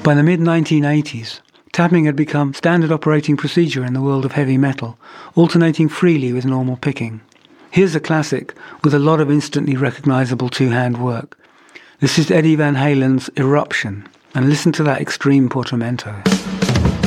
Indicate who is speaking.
Speaker 1: By the mid-1980s, tapping had become standard operating procedure in the world of heavy metal, alternating freely with normal picking. Here's a classic with a lot of instantly recognizable two-hand work. This is Eddie Van Halen's Eruption, and listen to that extreme portamento.